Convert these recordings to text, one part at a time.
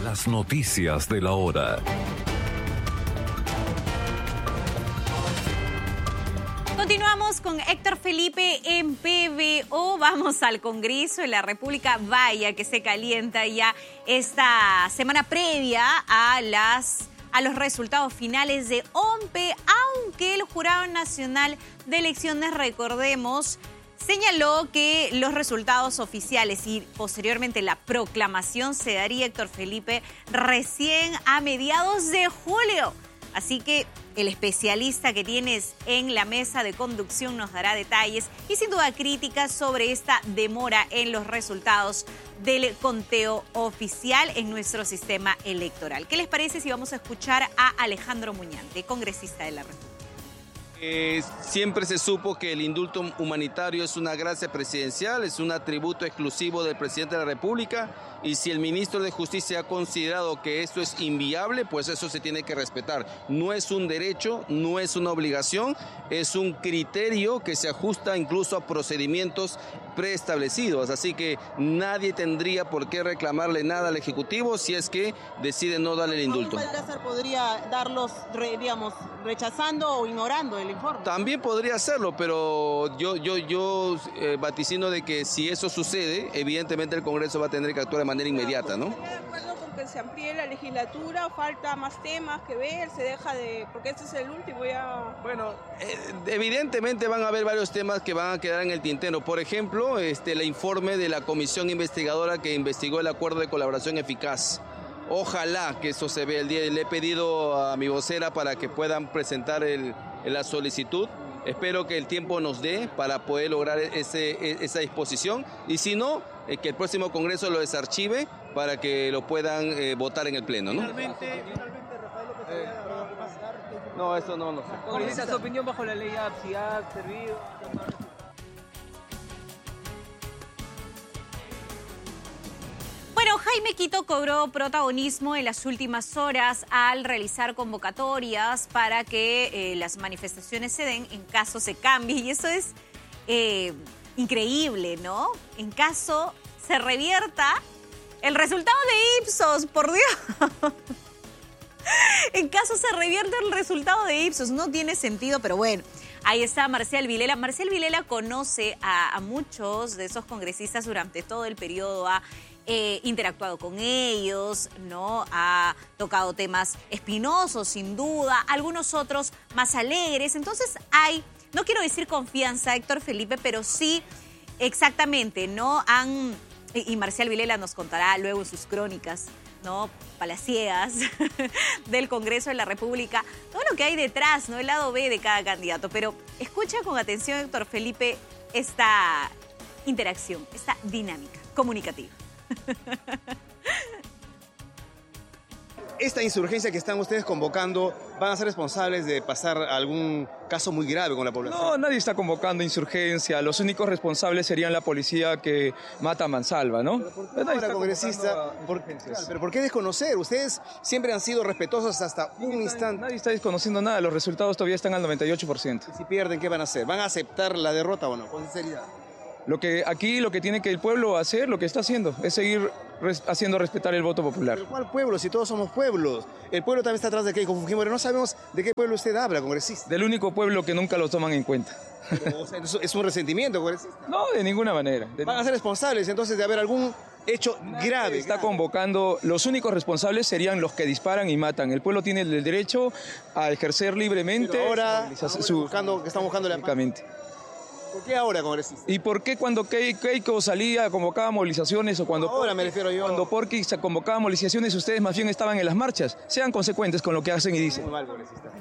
Las noticias de la hora. Continuamos con Héctor Felipe en PBO. Vamos al Congreso de la República. Vaya que se calienta ya esta semana previa a los resultados finales de OMPE, aunque el Jurado Nacional de Elecciones, recordemos, señaló que los resultados oficiales y posteriormente la proclamación se daría, Héctor Felipe, recién a mediados de julio. Así que el especialista que tienes en la mesa de conducción nos dará detalles y sin duda críticas sobre esta demora en los resultados del conteo oficial en nuestro sistema electoral. ¿Qué les parece si vamos a escuchar a Alejandro Muñante, congresista de la República? Siempre se supo que el indulto humanitario es una gracia presidencial, es un atributo exclusivo del presidente de la República, y si el ministro de Justicia ha considerado que esto es inviable, pues eso se tiene que respetar. No es un derecho, no es una obligación, es un criterio que se ajusta incluso a procedimientos preestablecidos, así que nadie tendría por qué reclamarle nada al Ejecutivo si es que decide no darle el indulto. ¿Baltasar podría darlos, rechazando o ignorando el informe? También podría hacerlo, pero yo vaticino de que si eso sucede, evidentemente el Congreso va a tener que actuar de manera inmediata, ¿no? ¿Está de acuerdo con que se amplíe la legislatura o falta más temas que ver? Se deja de... porque este es el último ya... Bueno, evidentemente van a haber varios temas que van a quedar en el tintero. Por ejemplo, el informe de la comisión investigadora que investigó el acuerdo de colaboración eficaz. Ojalá que eso se vea el día. Le he pedido a mi vocera para que puedan presentar la solicitud. Espero que el tiempo nos dé para poder lograr esa disposición. Y si no, que el próximo Congreso lo desarchive para que lo puedan votar en el Pleno, ¿no? Finalmente, Rafael López Aliaga va a pasar. No, eso no sé. ¿Cuál es su opinión bajo la ley APS? Si ha servido... Bueno, Jaime Quito cobró protagonismo en las últimas horas al realizar convocatorias para que las manifestaciones se den en caso se cambie. Y eso es increíble, ¿no? En caso se revierta el resultado de Ipsos, por Dios. En caso se revierta el resultado de Ipsos. No tiene sentido, pero bueno. Ahí está Marcial Vilela. Marcial Vilela conoce a muchos de esos congresistas durante todo el periodo, ha interactuado con ellos, ¿no? Ha tocado temas espinosos, sin duda, algunos otros más alegres. Entonces hay, no quiero decir confianza, Héctor Felipe, pero sí exactamente, ¿no? Y Marcial Vilela nos contará luego en sus crónicas, ¿no? Palaciegas del Congreso de la República, todo lo que hay detrás, ¿no? El lado B de cada candidato. Pero escucha con atención, Héctor Felipe, esta interacción, esta dinámica comunicativa. Esta insurgencia que están ustedes convocando, ¿van a ser responsables de pasar algún caso muy grave con la población? No, nadie está convocando insurgencia. Los únicos responsables serían la policía que mata a mansalva, ¿no? Ahora, congresista, ¿pero por qué desconocer? Ustedes siempre han sido respetuosos hasta un instante. Nadie está desconociendo nada. Los resultados todavía están al 98%. Si pierden, ¿qué van a hacer? ¿Van a aceptar la derrota o no? Con sinceridad. Lo que tiene que el pueblo hacer, lo que está haciendo, es seguir haciendo respetar el voto popular. ¿Pero cuál pueblo? Si todos somos pueblos. El pueblo también está atrás de Keiko Fujimori. No sabemos de qué pueblo usted habla, congresista. Del único pueblo que nunca lo toman en cuenta. Pero, o sea, ¿es un resentimiento, congresista? No, de ninguna manera. ¿Van a ser responsables entonces de haber algún hecho grave? Está convocando, los únicos responsables serían los que disparan y matan. El pueblo tiene el derecho a ejercer libremente. Pero ahora están buscando la paz. ¿Por qué ahora, congresista? ¿Y por qué cuando Keiko salía, convocaba movilizaciones o cuando ahora me refiero yo. Cuando Porky se convocaba movilizaciones, ustedes más bien estaban en las marchas? Sean consecuentes con lo que hacen y dicen. Muy mal, congresista.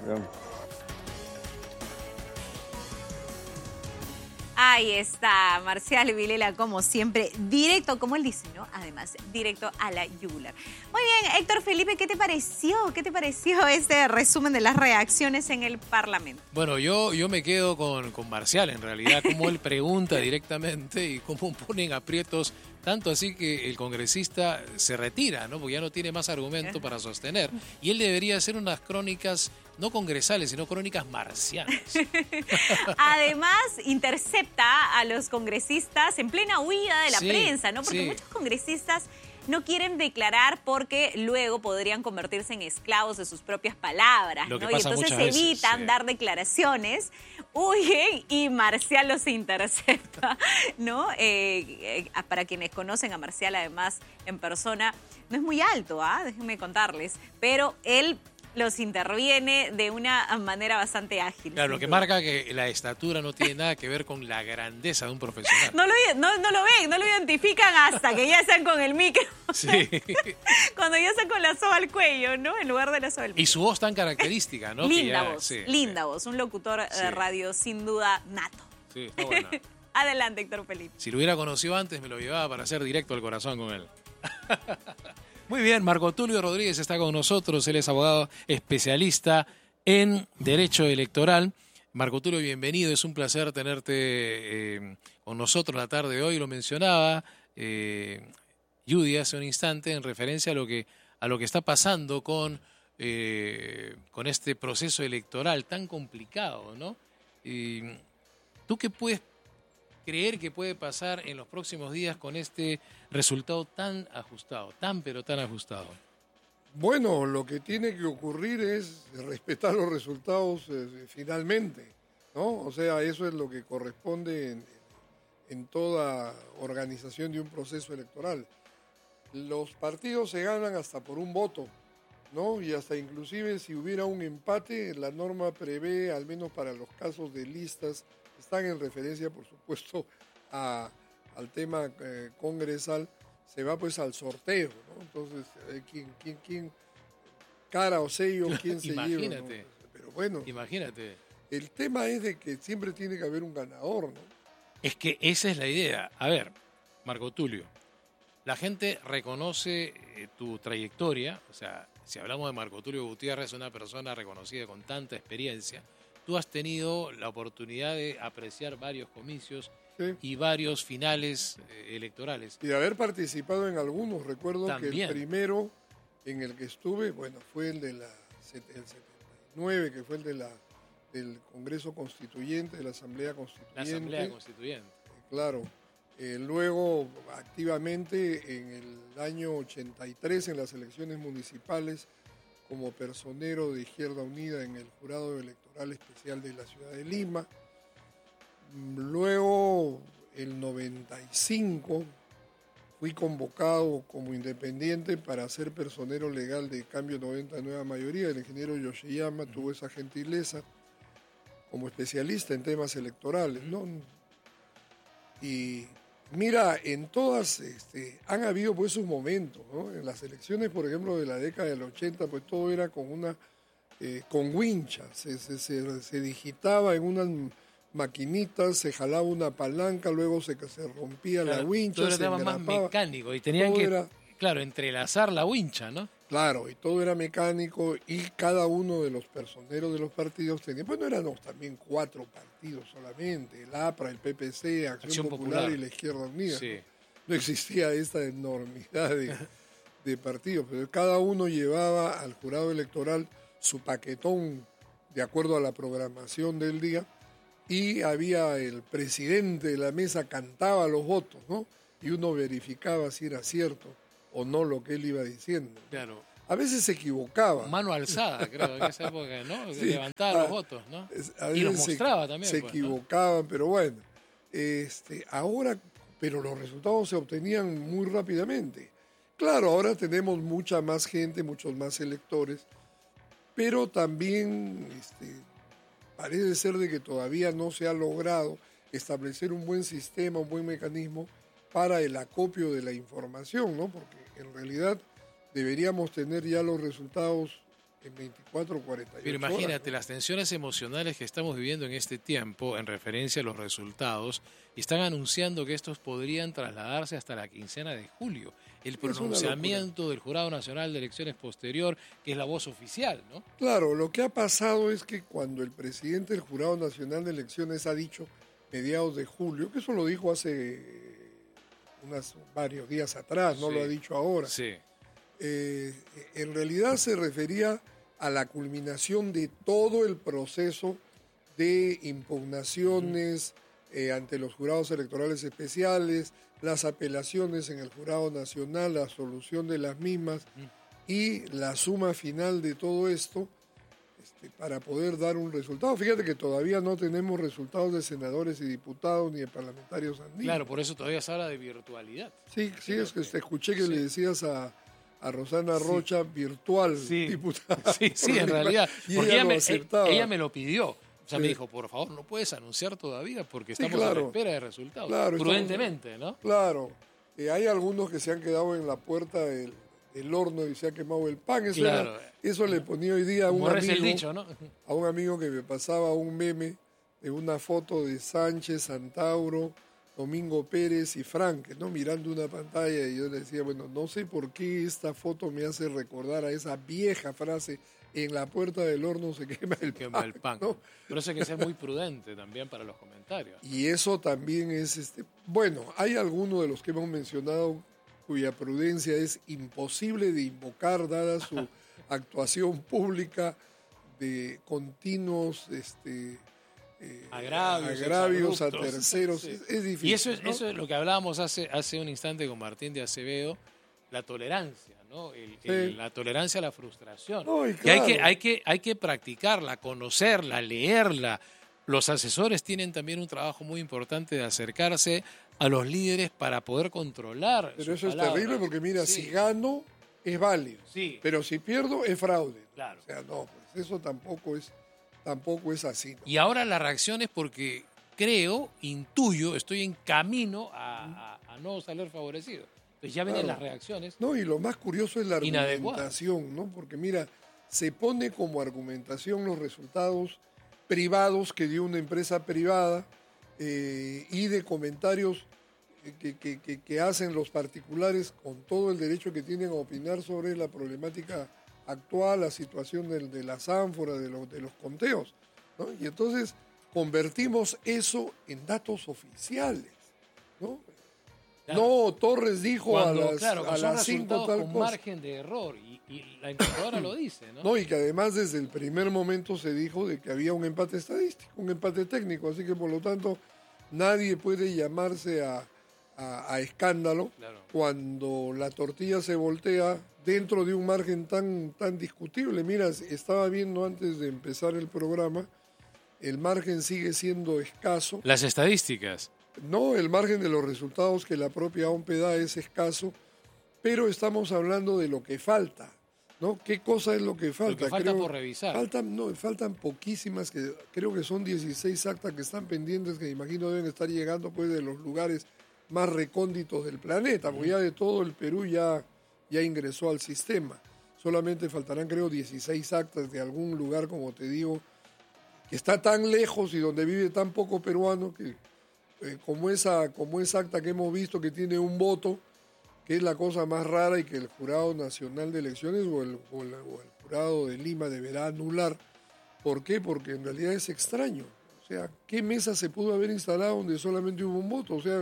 Ahí está, Marcial Vilela, como siempre, directo, como él dice, ¿no? Además, directo a la yugular. Muy bien, Héctor Felipe, ¿qué te pareció? ¿Qué te pareció este resumen de las reacciones en el Parlamento? Bueno, yo me quedo con Marcial, en realidad, como él pregunta directamente y cómo ponen aprietos, tanto así que el congresista se retira, ¿no? Porque ya no tiene más argumento para sostener. Y él debería hacer unas crónicas no congresales, sino crónicas marcianas. Además, intercepta a los congresistas en plena huida de la prensa, ¿no? Porque muchos congresistas no quieren declarar porque luego podrían convertirse en esclavos de sus propias palabras, Lo que ¿no? Y pasa entonces muchas veces, evitan sí. dar declaraciones, huyen y Marcial los intercepta, ¿no? Para quienes conocen a Marcial, además, en persona, no es muy alto, déjenme contarles, pero él los interviene de una manera bastante ágil. Claro, lo sin que duda. marca que la estatura no tiene nada que ver con la grandeza de un profesional. No lo ven, no lo identifican hasta que ya están con el micro. Sí. Cuando ya están con la soga al cuello, ¿no? En lugar de la soga al micro. Y su voz tan característica, ¿no? Linda Que ya- voz, sí, linda voz. Un locutor Sí. de radio sin duda nato. Sí, está buena. Adelante, Héctor Felipe. Si lo hubiera conocido antes, me lo llevaba para hacer directo al corazón con él. Muy bien, Marco Tulio Rodríguez está con nosotros. Él es abogado especialista en Derecho Electoral. Marco Tulio, bienvenido. Es un placer tenerte con nosotros la tarde de hoy. Lo mencionaba Judy hace un instante en referencia a lo que está pasando con este proceso electoral tan complicado, ¿no? ¿Tú qué puedes creer que puede pasar en los próximos días con este resultado tan ajustado, pero tan ajustado? Bueno, lo que tiene que ocurrir es respetar los resultados finalmente, ¿no? O sea, eso es lo que corresponde en toda organización de un proceso electoral. Los partidos se ganan hasta por un voto, ¿no? Y hasta inclusive si hubiera un empate, la norma prevé, al menos para los casos de listas, están en referencia, por supuesto, al tema congresal, se va pues al sorteo, ¿no? Entonces, ¿quién cara o sello, quién se lleva? Imagínate. ¿No? Pero bueno, Imagínate. el tema es de que siempre tiene que haber un ganador, ¿no? Es que esa es la idea. A ver, Marco Tulio, la gente reconoce tu trayectoria, o sea, si hablamos de Marco Tulio Gutiérrez, una persona reconocida con tanta experiencia, tú has tenido la oportunidad de apreciar varios comicios Sí. y varios finales electorales. Y de haber participado en algunos, recuerdo que También. el primero en el que estuve, bueno, fue el de el 79, que fue el del Congreso Constituyente, de la Asamblea La Constituyente. Asamblea Constituyente. Claro. Luego, activamente, en el año 83, en las elecciones municipales, como personero de Izquierda Unida en el Jurado Electoral Especial de la Ciudad de Lima. Luego, el 95, fui convocado como independiente para ser personero legal de Cambio 90 Nueva Mayoría. El ingeniero Yoshiyama tuvo esa gentileza como especialista en temas electorales, ¿no? Y mira, en todas han habido pues sus momentos, ¿no? En las elecciones, por ejemplo, de la década del 80, pues todo era con wincha, se digitaba en unas maquinitas, se jalaba una palanca, luego se rompía la wincha, todo era se tema más engrapaba. mecánico y tenían Todo que, era- claro, entrelazar la wincha, ¿no? Claro, y todo era mecánico y cada uno de los personeros de los partidos tenía, pues no éramos también 4 partidos solamente, el APRA, el PPC, Acción Popular y la Izquierda Unida. Sí. No existía esta enormidad de partidos, pero cada uno llevaba al jurado electoral su paquetón de acuerdo a la programación del día y había el presidente de la mesa, cantaba los votos, ¿no? Y uno verificaba si era cierto o no lo que él iba diciendo. Claro. A veces se equivocaba. Mano alzada, creo, en esa época, ¿no? Sí. Levantaba los votos, ¿no? A Y los veces mostraba también. Se pues, ¿no? equivocaban, pero bueno. Ahora, pero los resultados se obtenían muy rápidamente. Claro, ahora tenemos mucha más gente, muchos más electores, pero también parece ser de que todavía no se ha logrado establecer un buen sistema, un buen mecanismo para el acopio de la información, ¿no? Porque en realidad deberíamos tener ya los resultados en 24 o 48 Pero imagínate, horas, ¿no? las tensiones emocionales que estamos viviendo en este tiempo en referencia a los resultados, y están anunciando que estos podrían trasladarse hasta la quincena de julio. El Es una pronunciamiento del Jurado Nacional de Elecciones posterior, que es la voz oficial, ¿no? Claro, lo que ha pasado es que cuando el presidente del Jurado Nacional de Elecciones ha dicho mediados de julio, que eso lo dijo hace varios días atrás, no Sí. lo ha dicho ahora, Sí. en realidad se refería a la culminación de todo el proceso de impugnaciones ante los jurados electorales especiales, las apelaciones en el Jurado Nacional, la solución de las mismas y la suma final de todo esto para poder dar un resultado. Fíjate que todavía no tenemos resultados de senadores y diputados ni de parlamentarios andinos. Claro, por eso todavía se habla de virtualidad. Sí, es que te escuché que le decías a Rosana Rocha virtual diputada. Sí, en realidad. Y Porque ella me lo pidió. O sea, Sí. me dijo, por favor, no puedes anunciar todavía porque estamos claro. a la espera de resultados. Claro, Prudentemente, ¿no? Claro. Hay algunos que se han quedado en la puerta del horno y se ha quemado el pan. Eso le ponía hoy día a un Como reza el amigo, dicho, ¿no? a un amigo que me pasaba un meme de una foto de Sánchez, Santauro, Domingo Pérez y Frank, ¿no? Mirando una pantalla, y yo le decía, bueno, no sé por qué esta foto me hace recordar a esa vieja frase, en la puerta del horno se quema el pan. ¿no? Por eso hay que ser muy prudente también para los comentarios. Y eso también es, bueno, hay algunos de los que hemos mencionado cuya prudencia es imposible de invocar, dada su actuación pública de continuos agravios a terceros. Sí. Es difícil. Y eso ¿no? es lo que hablábamos hace un instante con Martín de Acevedo, la tolerancia, ¿no? La tolerancia a la frustración. No, y claro. claro. hay que practicarla, conocerla, leerla. Los asesores tienen también un trabajo muy importante de acercarse a los líderes para poder controlar. Pero sus eso palabras. es terrible porque, mira, si gano es válido, pero si pierdo es fraude. Claro. O sea, no, pues eso tampoco es así. ¿no? Y ahora la reacción es porque intuyo, estoy en camino a no salir favorecido. Entonces ya vienen las reacciones. No, y lo más curioso es la inadecuadas. argumentación, ¿no? Porque mira, se pone como argumentación los resultados privados que dio una empresa privada y de comentarios que hacen los particulares con todo el derecho que tienen a opinar sobre la problemática actual, la situación de las ánforas, de los conteos, ¿no? Y entonces convertimos eso en datos oficiales, ¿no? Claro. No, Torres dijo a las 5 tal con cosa. margen de error y la encuestadora lo dice, ¿no? No, y que además desde el primer momento se dijo de que había un empate estadístico, un empate técnico, así que por lo tanto nadie puede llamarse a escándalo cuando la tortilla se voltea dentro de un margen tan discutible. Mira, estaba viendo antes de empezar el programa, el margen sigue siendo escaso. Las estadísticas. No, el margen de los resultados que la propia OMPE da es escaso, pero estamos hablando de lo que falta, ¿no? ¿Qué cosa es lo que falta? Lo que falta por revisar. Faltan poquísimas, que creo que son 16 actas que están pendientes, que imagino deben estar llegando pues de los lugares más recónditos del planeta, porque ya de todo el Perú ya ingresó al sistema. Solamente faltarán, creo, 16 actas de algún lugar, como te digo, que está tan lejos y donde vive tan poco peruano que como esa acta que hemos visto que tiene un voto, que es la cosa más rara y que el Jurado Nacional de Elecciones o el Jurado de Lima deberá anular. ¿Por qué? Porque en realidad es extraño. O sea, ¿qué mesa se pudo haber instalado donde solamente hubo un voto? O sea,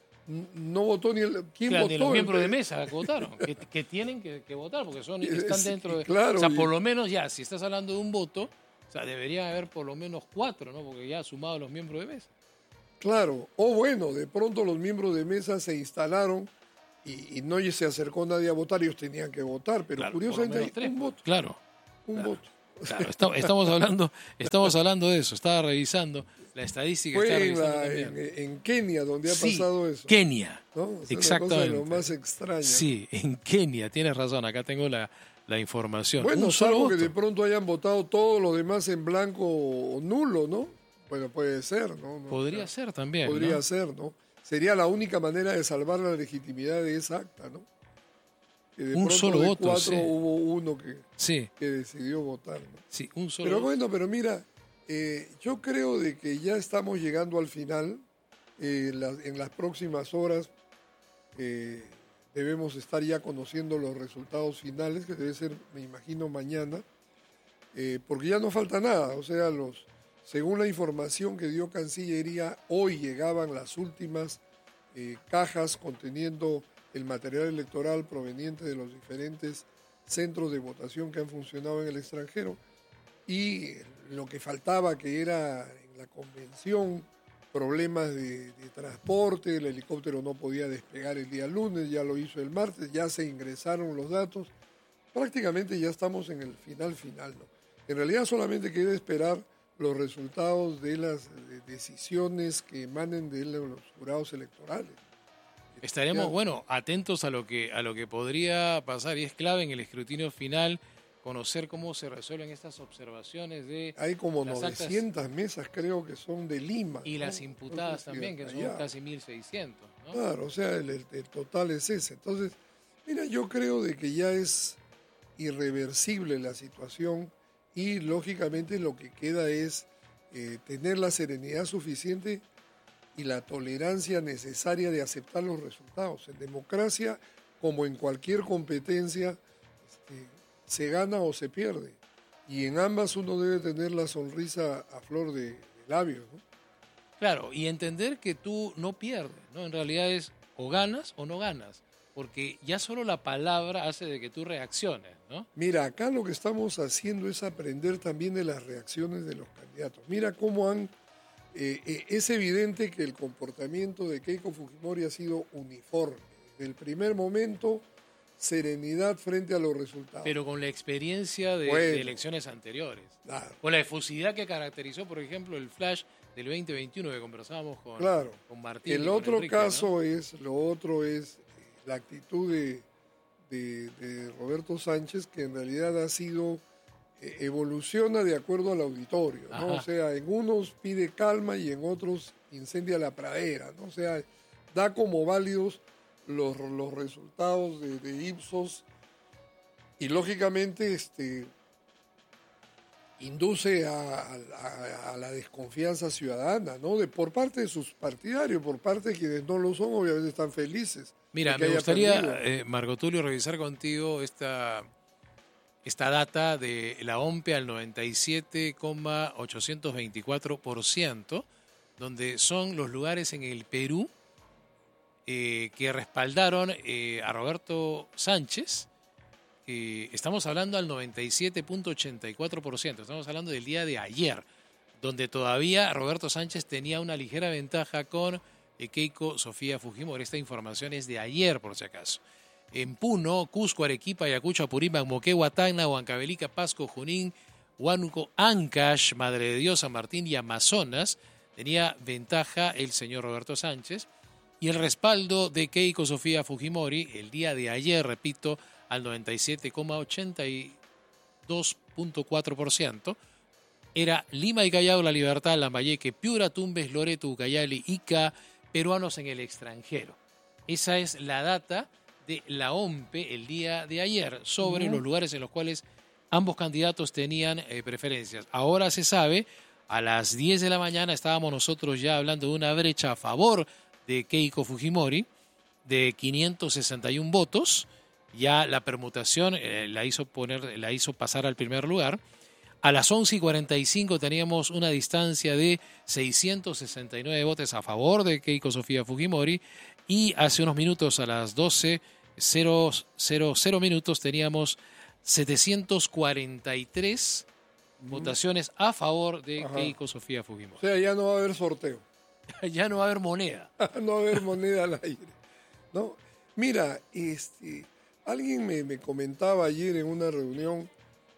no votó ni ¿quién votó? Ni los miembros de mesa que votaron, que tienen que votar porque están dentro de... Claro, o sea, por lo menos ya, si estás hablando de un voto, o sea, debería haber por lo menos 4, ¿no? Porque ya ha sumado los miembros de mesa. Claro, o bueno, de pronto los miembros de mesa se instalaron y no se acercó nadie a votar, ellos tenían que votar, pero claro, curiosamente hay un voto. Claro. Un voto. Claro, estamos hablando de eso, estaba revisando la estadística. Fue en Kenia donde ha pasado eso. Kenia, ¿no? Es exactamente. Una cosa de lo más extraña. Sí, en Kenia, tienes razón, acá tengo la información. Bueno, salvo que de pronto hayan votado todos los demás en blanco o nulo, ¿no? Bueno, puede ser, ¿no? Podría ser también. Podría ser, ¿no? Sería la única manera de salvar la legitimidad de esa acta, ¿no? Que de un pronto solo de voto, 4 sí. hubo uno que decidió votar, ¿no? Sí, un solo Pero voto. bueno, pero mira, yo creo de que ya estamos llegando al final. En las próximas horas debemos estar ya conociendo los resultados finales, que debe ser, me imagino, mañana, porque ya no falta nada. O sea, según la información que dio Cancillería, hoy llegaban las últimas cajas conteniendo el material electoral proveniente de los diferentes centros de votación que han funcionado en el extranjero, y lo que faltaba, que era en la convención problemas de transporte, el helicóptero no podía despegar el día lunes, ya lo hizo el martes, ya se ingresaron los datos, prácticamente ya estamos en el final, ¿no? En realidad solamente queda esperar los resultados de las decisiones que emanen de los jurados electorales. Estaremos, atentos a lo que podría pasar, y es clave en el escrutinio final conocer cómo se resuelven estas observaciones de... Hay como las 900 actas, mesas, creo que son de Lima. y ¿no? las imputadas también, que son casi 1.600, ¿no? Claro, o sea, el total es ese. Entonces, mira, yo creo de que ya es irreversible la situación y, lógicamente, lo que queda es tener la serenidad suficiente y la tolerancia necesaria de aceptar los resultados. En democracia, como en cualquier competencia, se gana o se pierde. Y en ambas uno debe tener la sonrisa a flor de labios, ¿no? Claro, y entender que tú no pierdes, ¿no? En realidad es o ganas o no ganas, porque ya solo la palabra hace de que tú reacciones, ¿no? Mira, acá lo que estamos haciendo es aprender también de las reacciones de los candidatos. Mira cómo es evidente que el comportamiento de Keiko Fujimori ha sido uniforme. Desde el primer momento, serenidad frente a los resultados. Pero con la experiencia de elecciones anteriores. Claro. Con la efusividad que caracterizó, por ejemplo, el flash del 2021 que conversábamos con Martín. El otro caso, ¿no? Lo otro es la actitud de Roberto Sánchez, que en realidad ha sido, evoluciona de acuerdo al auditorio, ¿no? O sea, en unos pide calma y en otros incendia la pradera, ¿no? O sea, da como válidos los resultados de Ipsos y lógicamente induce a la desconfianza ciudadana, ¿no? Por parte de sus partidarios, por parte de quienes no lo son, obviamente están felices. Mira, me gustaría, Marco Tulio, revisar contigo esta data de la OMPE al 97,824%, donde son los lugares en el Perú que respaldaron a Roberto Sánchez. Estamos hablando al 97,84%, estamos hablando del día de ayer, donde todavía Roberto Sánchez tenía una ligera ventaja con Keiko Sofía Fujimori. Esta información es de ayer, por si acaso. En Puno, Cusco, Arequipa, Ayacucho, Apurímac, Moquegua, Tacna, Huancavelica, Pasco, Junín, Huánuco, Ancash, Madre de Dios, San Martín y Amazonas, tenía ventaja el señor Roberto Sánchez. Y el respaldo de Keiko Sofía Fujimori, el día de ayer, repito, al 97,82.4%, era Lima y Callao, La Libertad, Lambayeque, Piura, Tumbes, Loreto, Ucayali, Ica, peruanos en el extranjero. Esa es la data de la OMPE el día de ayer sobre los lugares en los cuales ambos candidatos tenían preferencias. Ahora se sabe, a las 10 de la mañana estábamos nosotros ya hablando de una brecha a favor de Keiko Fujimori de 561 votos. Ya la permutación la hizo pasar al primer lugar. A las 11:45 teníamos una distancia de 669 votos a favor de Keiko Sofía Fujimori, y hace unos minutos, a las 12:00 minutos, teníamos 743 votaciones a favor de Keiko Sofía Fujimori. O sea, ya no va a haber sorteo. Ya no va a haber moneda. No va a haber moneda al aire, ¿no? Mira, alguien me comentaba ayer en una reunión,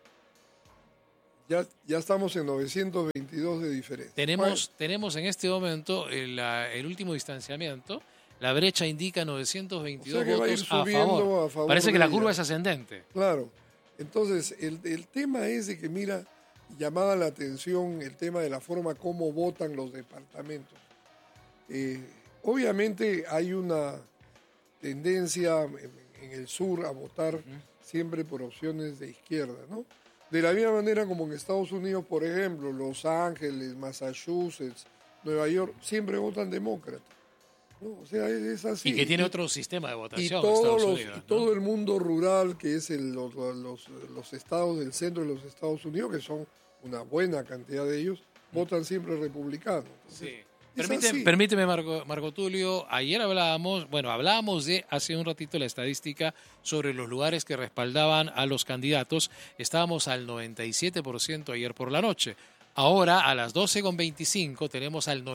ya estamos en 922 de diferencia. Tenemos en este momento el último distanciamiento. La brecha indica 922 votos a favor. Parece que la curva es ascendente. Claro. Entonces, el tema es de que, mira, llamaba la atención el tema de la forma como votan los departamentos. Obviamente hay una tendencia en el sur a votar siempre por opciones de izquierda, ¿no? De la misma manera como en Estados Unidos, por ejemplo, Los Ángeles, Massachusetts, Nueva York, siempre votan demócrata, ¿no? O sea, es así. Y que tiene otro sistema de votación. Todo el mundo rural, que es los estados del centro de los Estados Unidos, que son una buena cantidad de ellos, votan siempre republicanos. Entonces, sí. Permíteme, Marco Tulio, ayer hablábamos de hace un ratito la estadística sobre los lugares que respaldaban a los candidatos. Estábamos al 97% ayer por la noche. Ahora, a las 12:25, tenemos al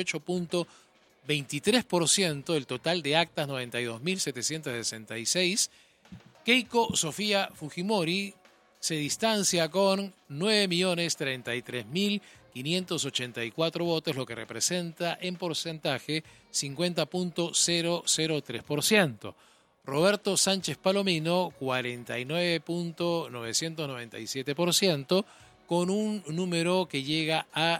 98.23% del total de actas, 92.766. Keiko Sofía Fujimori se distancia con 9.033.584 votos, lo que representa en porcentaje 50.003%. Roberto Sánchez Palomino, 49.997%, con un número que llega a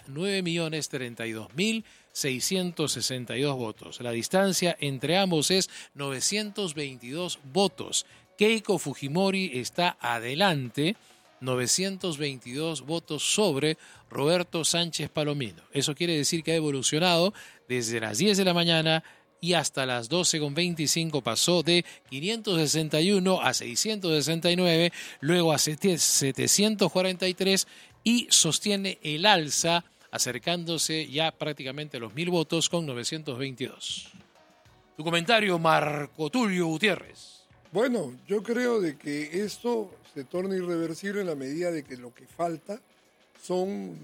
9.032.662 votos. La distancia entre ambos es 922 votos. Keiko Fujimori está adelante, 922 votos sobre Roberto Sánchez Palomino. Eso quiere decir que ha evolucionado desde las 10 de la mañana y hasta las 12:25 pasó de 561 a 669, luego a 743 y sostiene el alza, acercándose ya prácticamente a los 1.000 votos con 922. Tu comentario, Marco Tulio Gutiérrez. Bueno, yo creo de que esto se torna irreversible en la medida de que lo que falta son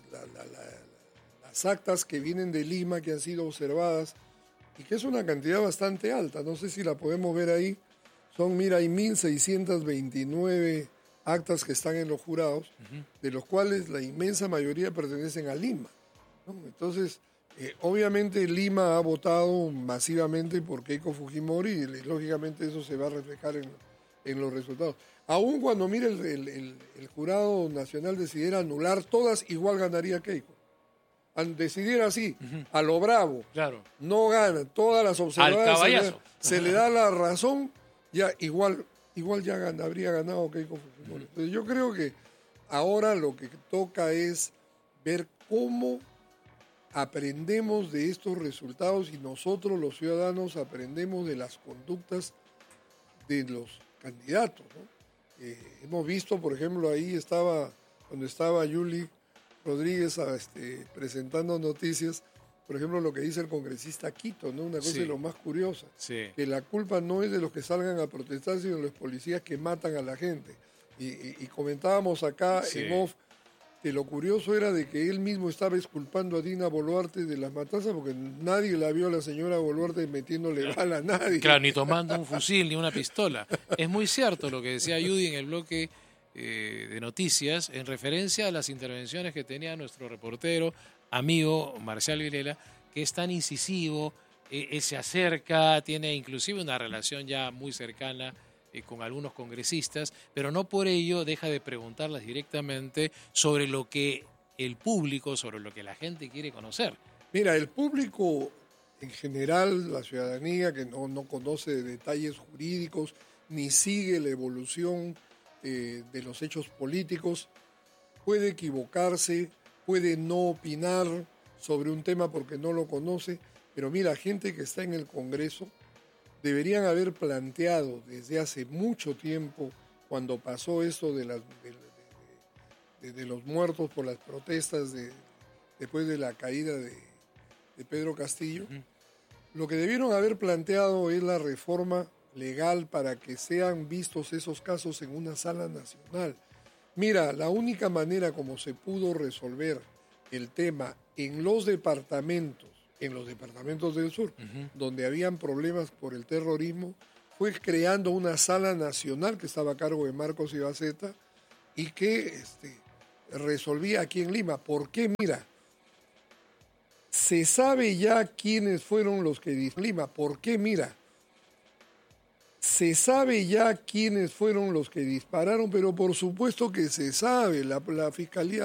las actas que vienen de Lima, que han sido observadas, y que es una cantidad bastante alta. No sé si la podemos ver ahí. Hay 1.629 actas que están en los jurados, de los cuales la inmensa mayoría pertenecen a Lima, ¿no? Entonces, obviamente Lima ha votado masivamente por Keiko Fujimori y lógicamente eso se va a reflejar en los resultados. Aún cuando el Jurado Nacional decidiera anular todas, igual ganaría Keiko. Decidiera así, a lo bravo, claro, no gana, todas las observadas se le da la razón, ya igual ya habría ganado Keiko Fujimori. Entonces yo creo que ahora lo que toca es ver cómo aprendemos de estos resultados y nosotros los ciudadanos aprendemos de las conductas de los candidatos, ¿no? Hemos visto, por ejemplo, cuando estaba Yuli Rodríguez presentando noticias, por ejemplo, lo que dice el congresista Quito, ¿no? Una cosa de lo más curiosa, que la culpa no es de los que salgan a protestar, sino de los policías que matan a la gente. Y comentábamos acá en off que lo curioso era de que él mismo estaba exculpando a Dina Boluarte de las matanzas porque nadie la vio a la señora Boluarte metiéndole bala a nadie. Claro, ni tomando un fusil ni una pistola. Es muy cierto lo que decía Judy en el bloque de noticias en referencia a las intervenciones que tenía nuestro reportero, amigo Marcial Vilela, que es tan incisivo, se acerca, tiene inclusive una relación ya muy cercana con algunos congresistas, pero no por ello deja de preguntarles directamente sobre lo que el público, sobre lo que la gente quiere conocer. Mira, el público en general, la ciudadanía que no conoce detalles jurídicos, ni sigue la evolución de los hechos políticos, puede equivocarse, puede no opinar sobre un tema porque no lo conoce, pero mira, gente que está en el Congreso deberían haber planteado desde hace mucho tiempo, cuando pasó esto de los muertos por las protestas después de la caída de Pedro Castillo, lo que debieron haber planteado es la reforma legal para que sean vistos esos casos en una sala nacional. Mira, la única manera como se pudo resolver el tema en los departamentos del sur, donde habían problemas por el terrorismo, fue creando una sala nacional que estaba a cargo de Marcos Ibaceta y que resolvía aquí en Lima. ¿Por qué? Mira, se sabe ya quiénes fueron los que Lima. ¿Por qué? Mira, se sabe ya quiénes fueron los que dispararon, pero por supuesto que se sabe, la fiscalía